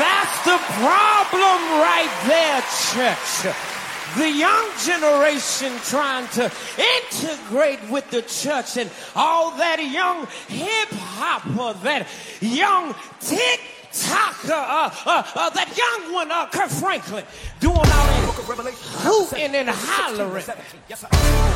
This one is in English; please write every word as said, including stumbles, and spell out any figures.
That's the problem right there, church. The young generation trying to integrate with the church and all that young hip-hopper, that young tick-tocker, uh, uh, uh, that young one, uh, Kirk Franklin, doing all that hooting and hollering.